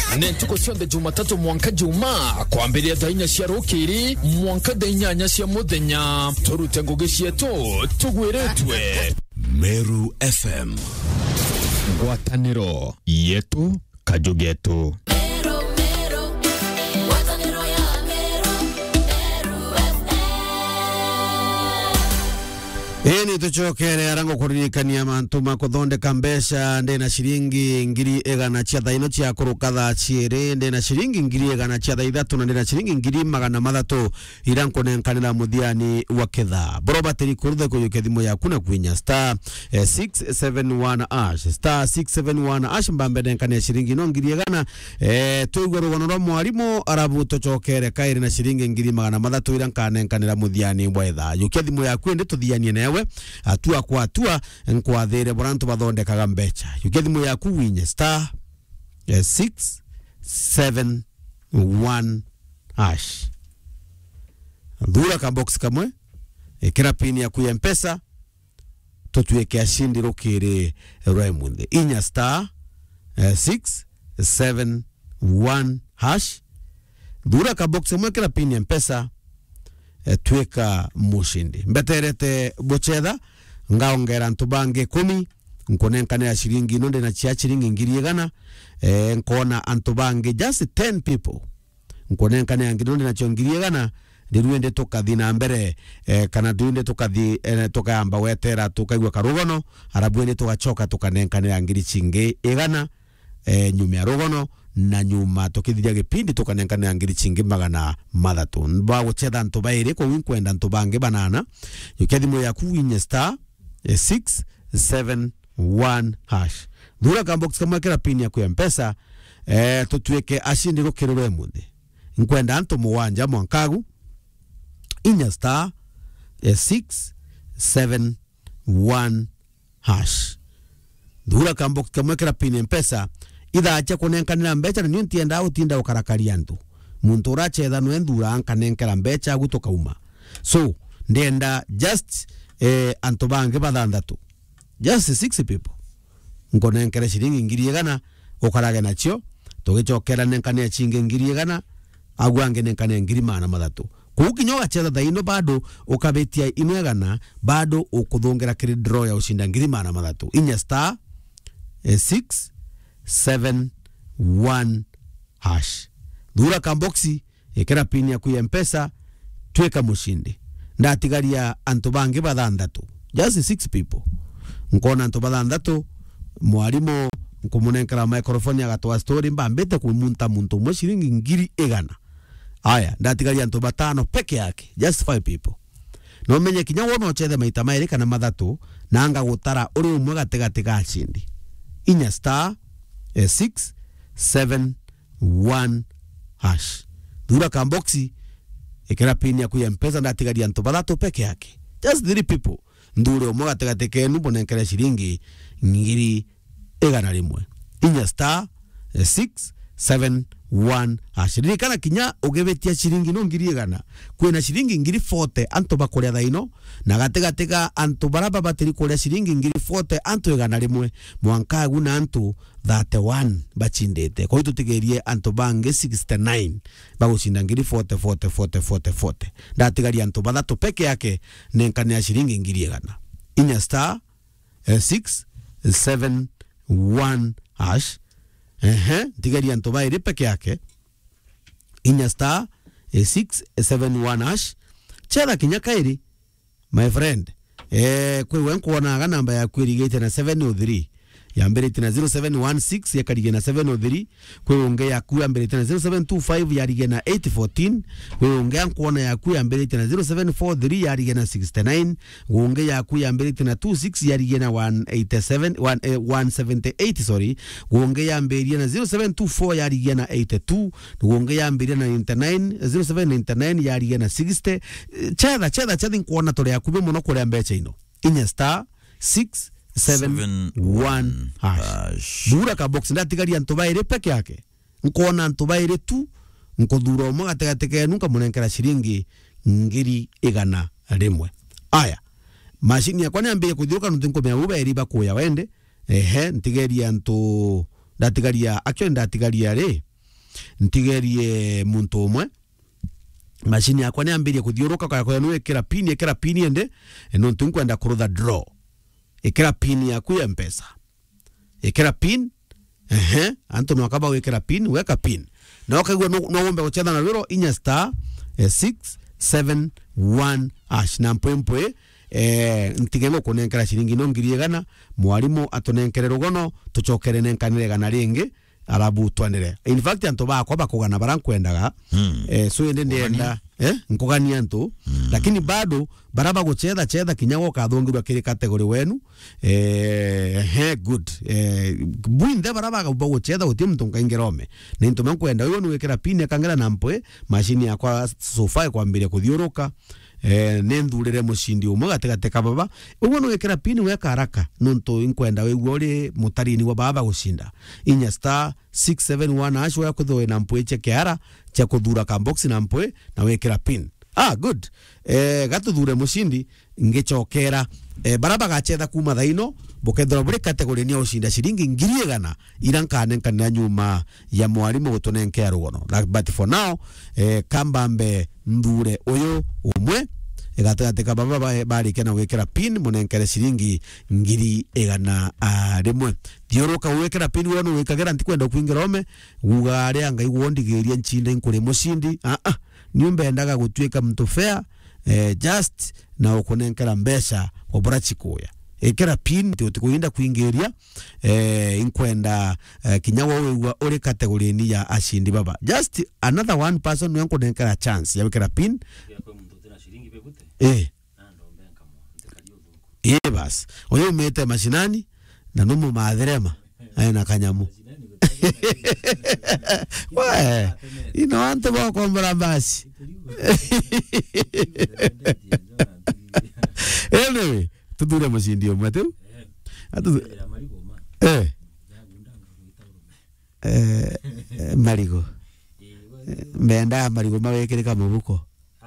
Nentuko sionde Jumatatu mwanka juma kwambiria dainya cia rukiri mwanka dainyanya cia muthenya turute ngugi cietu tugwiretwe. Meru FM ngwataniro yetu kajugetu. Eni tuchokere arango kuririkania mantu makuthondeka mbeca ndena shiringi ngiri egana cia thaino cia kuruka thaa ciiri ndena shiringi ngiri egana cia thaa ithatu na ndena shiringi ngiri magana mathatu irankunenkanira muthiani wa ketha borobateri kuruthe kuyuke thimu yaku na kwinya star 671 ash star 671 ash mbambe nenkania shiringi no ngiri egana tuigwe rugono rwa mwarimu arabu tuchokere kairi na shiringi ngiri magana mathatu irankanenkanira muthiani wa etha yuke thimu yaku ndi tuthianie newe atua kwa atua nkwathire borantu bathondekaga mbeca yuke thimu yaku winye star 671 hash dhura ka box kamwe ikira pini yaku ya mpesa tutuweke ashindi rukiri rwemunde inya star 671 hash dhura ka box kamwe ikira pini ya mpesa tuweka mushindi mbeterete bochedha ngaongera ntubange 10 nkonenkanira shiringi nonde na chia shiringi ngiri egana nkona antubange just 10 people nkonenkanira ngiri nonde na chia ngiri egana ndiruende tukathina mbere kana ndiruende tukathi tukayamba wetera tukaigwa karugono arabuende tugachoka tukanenkanira ngiri chinge egana nyuma ya rugono na nyuma tukithia gipindi tukanenkanira ngiri chingi magana mathatu ba guchetha ntubaire ko winkwenda ntubange banana yukethi yaku winye star 671 hash dhura ka box kama kira pini yaku ya mpesa tutuweke ashindi rukirwe munde nkwenda ntu muwanja mwankagu inya star 671 hash dhura ka box kama kira pini ya mpesa idha acha kunenkanira mbecha ni ntienda utinda ukarakaria ntu muntu urachetha no endura ankanenkera mbecha gutoka uma so ndenda just antu bange bathandatu just 6 people ngonenkera shiringi ngiri egana ukarage nacio tugichokera nenkania chinge ngiri egana agwange nenkania ngiri mana mathatu kukinyo gachetha thaino bado ukabetia inegana bado ukuthongera kiri draw ya ushinda ngiri mana mathatu inya star 671 hash dhura kamboxi ekera pini yaku ya mpesa tweka mushindi ndatigaria antu bange bathandatu just 6 people nkona antu bathandatu mwarimu nkumunenekera microphone agatwa story mbambete kumunta muntu mwe shiringi ngiri egana aya ndatigaria antu batano peke yake just 5 people no menye kinya wono chethe maita mairi kana mathatu nanga gutara uri umwe gategate ga chindi inya star 671 hash dhura kamboxi ekera pini yaku ya mpesa ndatigaria ntu bathatu peke yake just 3 people ndure umwe gategate kenu bonenkera shiringi ngiri egana rimwe inya star 671 hash ririkana kinya ugebetia shiringi no ngiri egana kwena shiringi ngiri 40 antu bakoria thaino na gategatega antu baraba batiri koria shiringi ngiri 40 antu egana rimwe mwankagu na antu 31 bachindete kwa hiyo tugerie antu bange 69 bagushinda ngiri 40 ndatigaria antu bathatu peke yake nenkania shiringi ngiri egana inya star 671 hash tigaria antu baire peke yake inya star 671 hash chela kinya kairi my friend kwewe nkuonaga namba ya kwirigite na 703 yambirite na 0716 yakarige na 703 kwewe unge yaku yambirite na 0725 yarige na 814 kwewe unge yankuona yaku yambirite na 0743 yarige na 69 unge yaku yambirite na 26 yarige na 178 sorry unge yambirite na 0724 yarige na 82 unge yambirite na 99 0799 yarige na 60 chedha nkuona tore yaku muno kure mbecha ino inya star 671 hash dhura ka box ndatigaria antu baire peke yake nkona antu baire tu nkuthura umwe gategate kenu kamunenkera shiringi ngiri igana rimwe aya mashini yakwa niambie kuthiuka nutinko mea uba eriba kuya wende ntigeria antu ndatigaria actually ndatigaria ri ntigerie muntu umwe machine yakwa ni ambirie kuthiuruka kwa no ekera pin ende no ntunkwenda kurutha draw ekera pin yaku ya mpesa ekera pin anto no akaba wekera pin weka pin na okagwa no wombe guchetha na riro inya star 671 ash na mpwempwe ntigemo kunenkera shiringi no ngiriegana mwarimu atonenkere rugono tuchokere nenkanire gana ringi arabu twanire in fact anto bakwa bakugana barankwendaga so ende ndienda nkugania anto lakini bado baraba guchetha kinyago kathongirwa kiri category wenu good buinde baraba guchetha gutie mtu nkaingerome na into mankwenda yo niwekera pin akangera na mpwe machine yakwa sofa kwambire kuthiuruka nendurire mushindi umwe gategate kababa ugo no wekera pin weka haraka nonto inkwenda wewe uri mutarini wa baba gushinda inya star 671 asho ya kuthoe na mpwe chekeara cha kuthura ka box na mpwe na wekera pin good gatuthure mushindi ngechokera baraba gachetha kuma thaino bukethora buri category ni ushinda shiringi ngiriegana irankanenkanira nyuma ya mwarimu gutunenkea rugono but for now kambambe ndure uyu umwe gategate baba bari kana wekera pin munenkere shiringi ngiri egana rimwe thiuruka wekera pin wono wekagera ntikwenda kuingerome gugare anga igwondigeria nchinde nkuri mushindi nyumba ndaga gutweka mtu fair just na ukunenkera mbesha obura chikuya ekera pin tikuinda kuingeria inkwenda kinyawo wewa ore category ni ya ashindi baba just another one person wenko nenkera chance ya wekera pin bas oyo umete mashinani na numu maadherema na kanyamu we ante bako mbambasi anyway tudure mashindi omwe tu marigo mbenda marigo mawekere kama buko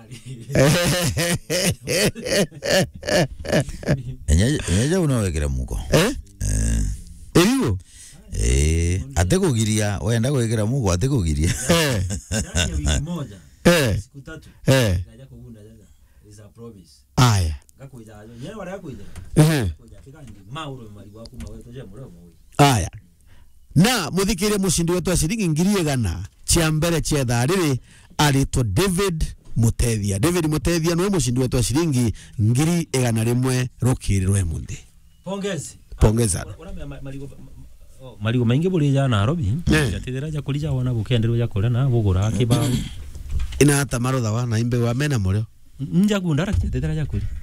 enyeje unawekera muko erigo ate kugiria wenda kuwekera muko ate kugiria wiki moja siku tatu naja kugunda jaja is a promise aya gakuja nyewe wala kuja kuja kikandi mauro marigo akuma wetu je muro aya na muthikire mushindi wetu ashiringi ngiriegana chia mbere chia thariri arito David Mutethia no mushindi wetu ashiringi ngiri egana rimwe rukiri rwemundi pongeza marigo maingi buri ja Nairobi yatithira ja kulija wana bukenderwo ja kore na bugura kibao ina hata marotha wana imbe wa mena murio nja gundara yatithira ja kuri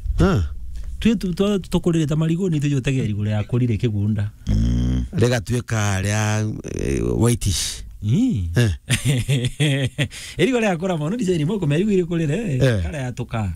tukurire ta marigo ni tujotegera igure ya kurire kigunda rega tweka ria whitish erigo le akora mono dije ni moko merigo ire kurire kala yatuka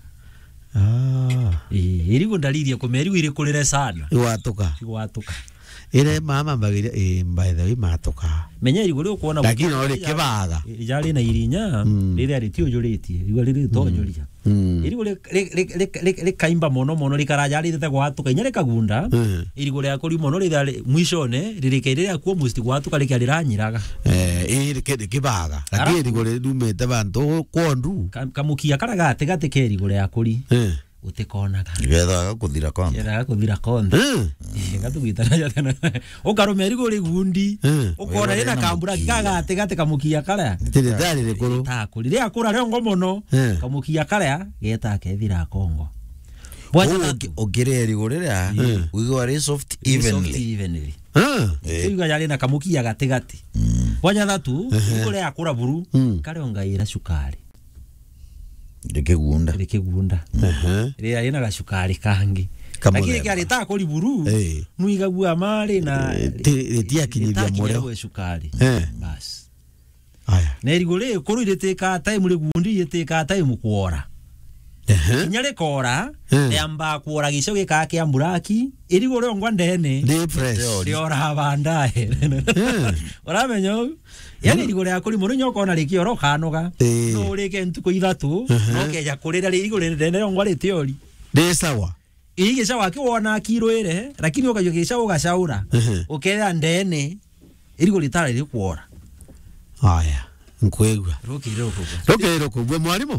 erigo ndalirie ko merigo ire kurire sana iwatuka ire mama mbagira by the way matoka menya erigo le kuona lakini ore kibaga ijali na irinya rire ari tio joleti erigo rire tojolia erigo le kaimba mono likaraja rire gwatuka inyare kagunda erigo le akori mono rire mwishone rire kerere akuo musti gwatuka le kiranyiraga kibaga lakini erigo le dumete bantu kondu kamukia karaga ategate kerigo le akori utikonaga getha kuthira konde gatugitana jatana ukarume erigo le gundi ukora rena kambura kaga ategate kamukia kara tiri rekoro takuri ria akura rengo mono kamukia kara geta kethira kongo ogere erigo rira wigo ri soft evenly iga yale na kamukia gategate wanya thatu ukore akura buru kare ongaira shukari Rekegunda. Ria ina gashukari kangi. Lakini kali ta koli buru. Nuiga bua mali na tia kinyibia moreo shukari. Bas. Aya. Nerigole koro ireteka time le gundi yeteka time kuora. Nyale kora yamba kuora gisho gika ke amburaki irigole ongwa ndene. Deep fresh. Riora bandae. Oramenyo yani rigole akuri muri nyoko na likioro kanoga no reke ntuko ithatu no keja kurira rigole ndene ongwa le theory de sawa ige sawa kiwona kiro ire lakini ukajogesha ugashaura ukera ndene irigole tara ri kuora Haya, nkwegwa. Rokire Kubwe mwalimu.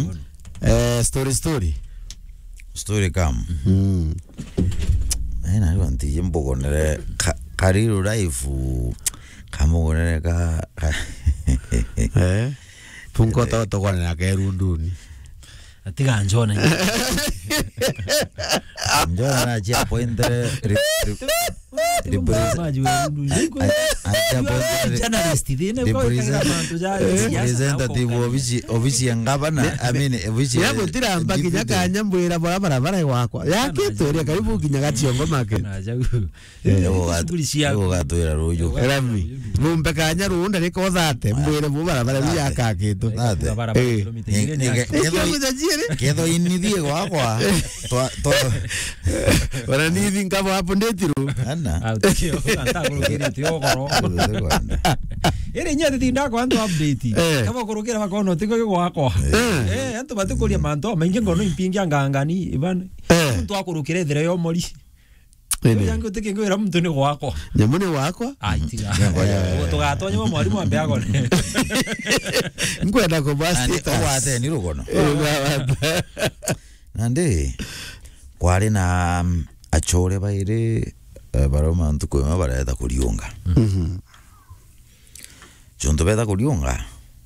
Story kam. Ena yo anti mbogonere kariru raifu kamogonere ka punko to kwa na kerunduni. Atiga njona. Njona na chia pointer representative ofisi ya gavana amene ofisi ya gutira mbaki nyaka nyambwira barabara wakwa yake toria karibu kinyaga tiongo make yo gatwira ruju rami mumbe kanya runda niko thate mbwire mu barabara ya kakitu kedo inidie gwakwa ora nithi ngabo hapo ndetiru ana ere nyate tinda kwa antu update kama kurukira makono tiko gwakwa antu batukuria manto maingi ngono impingi angangani iban mtu akurukire thire yo mori yangu tiki ngwira mtu ni gwakwa nyamune wakwa tiga tugatonya mwalimu ambe agone ngwenda ko basti wate ni rugono nande kwari na achore baire baroma ntuko bareta kuriunga Junto beta kuriunga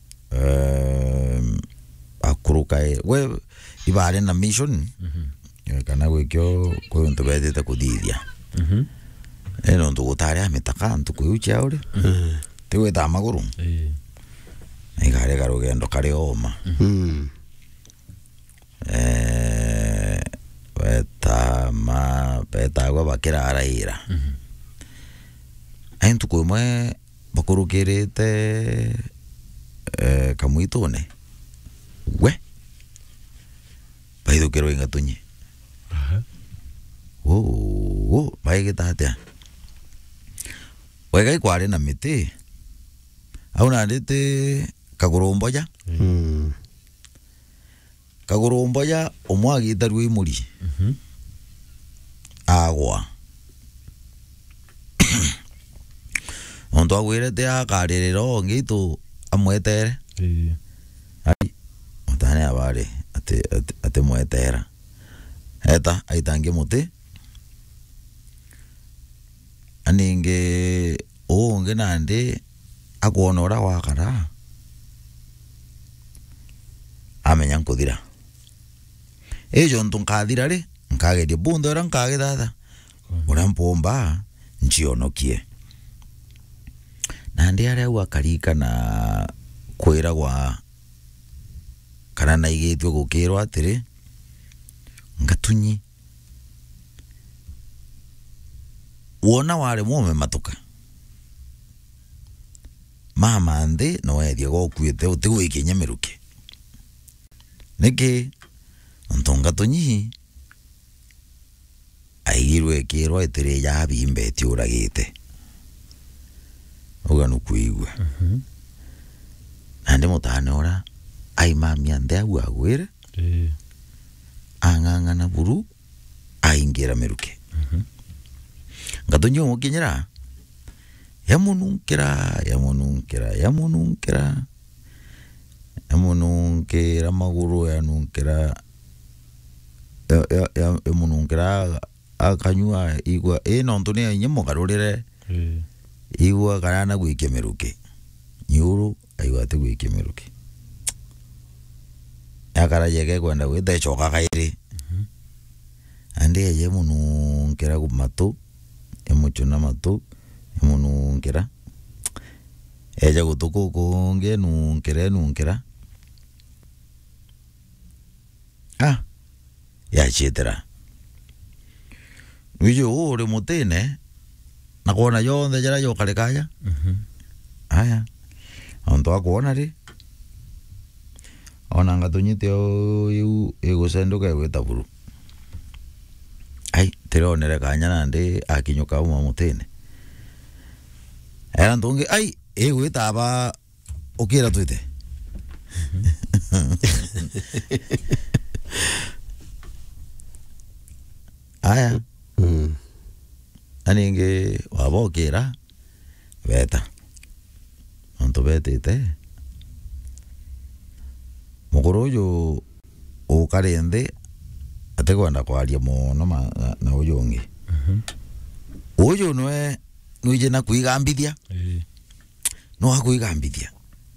akuruka we ibare na mission kana gwikyo ko junto beta kudidia eno ndugutare ametaka ntukuucha ore tewe ta maguru igare garugendo kare oma beta gwa bakira araira entu kumwe bakurukirite kamuitone we baidukiro ingatunye baigitatia wega ikware na miti au na ndite kagurumboja kagurumboja omwagita rwi muri agwa onto agwirete akarerero ngitu amwetere ai otane abare ate mwetera eta aitange muti aninge onge nande akwonora wakara amenya nkuthira ejo ntunkathira ri nkagerie bundo ra nkagithata ura mpomba nchionokie nandi aria wakarika na kwira gwa kana na igitwe gukirwa atiri ngatunyi wona ware mume matuka mama ndi no ethia gokuite utigwiki nyameruke niki ntonga tunyi aigirwe kirwa itire ya bimbe tiuragite uganu kuigwa nande mutane ora ai mamia ndeu agwire angangana buru aingira meruke ngatonyo mukinyira yamununkira maguru yanunkira yamununkira akanyua igwa ino ntune nyemo garurire igwa kana gwike meruke nyuru aigwa te gwike meruke akara yege kwenda gwita choka kairi ande yamununkira kumatu emuchuna matu emununkira eja gutuko konge nunkira ya chitera wiyo ore mutene nakona yonde jara yo karekaya aya onto akona ri ona ngatunyite yu egosendoka gweta buru ai teronere kanya nande akinyuka uma mutene era ndonge ai gweta ba okira twite aya aninge wabokira beta antu betete muguru uyu ukarende atekwenda kwaria muno na uyu ungi uyu nuje na kuigambithia no akuigambithia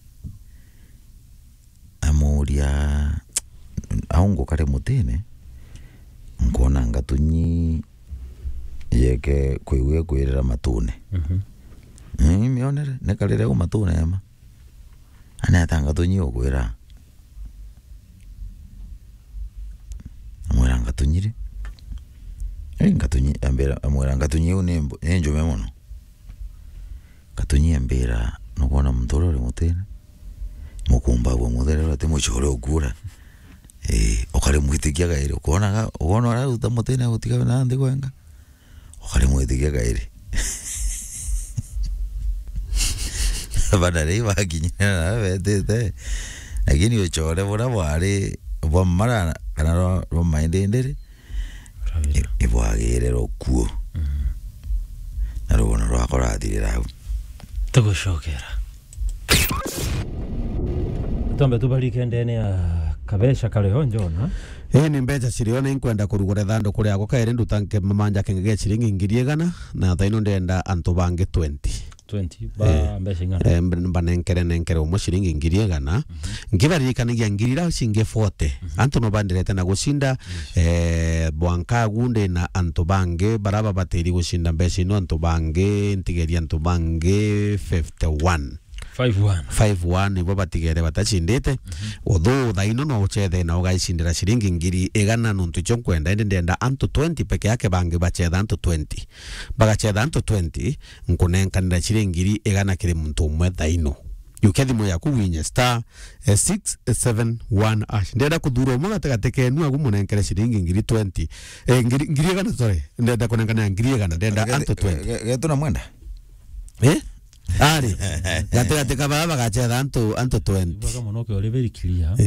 amuria aungo kare mutene nkona ngatunyi yeke kwiwe kwirira matune mionere nekalire ku matune ema ana tanga tunyi okwira amwira ngatunyire ngatunyi ambera amwira ngatunyi unembo enjo memono ngatunyi ambera nokona mtorore mutene mukumba bwo mudere ate muchore okura okare muitikia gaire ukona ara utamutene utika nande kwenga okare muitikia gaire banare bakinyana na betete lakini uchore bora bwari bwa mara kana ro maindendere ibwagire rokuo na rubona rwakorathirira tugushokera tombe tubalike ndene ya kabesha kaleho njona ni mbeca ciriona inkwenda kurugura thando kuria gukaire ndutanke mamanja kengege ciringi ngiri 100 na thaino ndenda antu bange 20 ba mbeca ngana banenkere umwe ciringi ngiri 100 ngibaririkanagia ngiri ra cinge 40 antu no bandirete na gucinda bwanka gunde na antu bange baraba bateri gucinda mbeca ino antu bange ntigeria antu bange 51 ibo batigere batacindite otho thaino no uchethe na ugaicindira ciringi ngiri 100 nuntu icio nkwenda ndenda antu 20 peke yake bange bachetha antu 20 bagachetha antu 20 nkunenkanira ciringi ngiri 100 kiri muntu umwe thaino yukethi yaku winye star 671 ash ndenda kuthura umwe gategate kenu agu munenkere ciringi ngiri 20 ngiri 100 sorry ndenda kunenkanira ngiri 100 ndenda antu 20 getuna mwenda ari gate kababa bagachetha antu 20 baka monoke ole very clear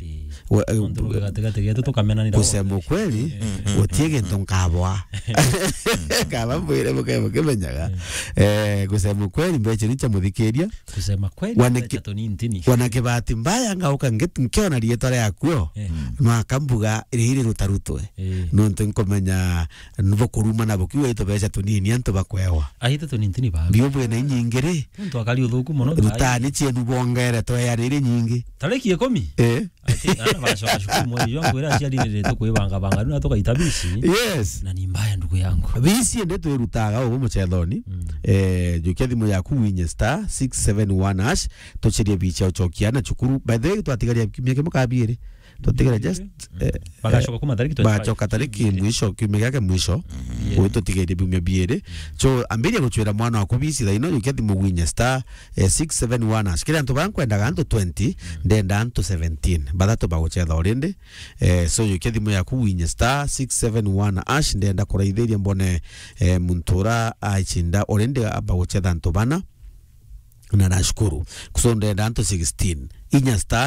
gate tukamena kusema kweli utiege ntonkabwa kaba mbwire mukemenyaga kusema kweli mbeche nicha muthikiria kusema kweli mbeche tonintini wanake bahati mbaya ngauka nkiona rietore yakuo no kambuga irihiri rutarutwe no nkomenya nubo kuruma nabo kiwe to becha tonini antu bakwewa ahita tonintini ba biobwe na nyingire ntu akali uthuku muno rutani chie nubongere to yarire nyingi tareki 10 ana bashoka shukuru mwezi wangu ira cia dinire to kwibanga banga na toka itabisi yes na ni mbaya ndugu yangu bisi ende twirutaga ubu muchethoni jukia thimu yaku winye star 671 hash tuchirie bicha uchokia na chukuru by the way twatigaria kimyeke mukabire twatigaria just bagashoka kuma tariki bachoka tariki mwisho kimyeke mwisho wetu tigaire bimya biere so ambiria guchwera mwana wako bisi thaino jukia thimu winye star 671 hash kila ntu bankwenda antu 20 ndenda antu 17 batatu baguchetha orinde so jukia thimu yaku winye star 671 hash ndenda kuraithiria mbone muntura aichinda orinde abaguchetha antu bana na nashukuru kusonda antu 16 inya star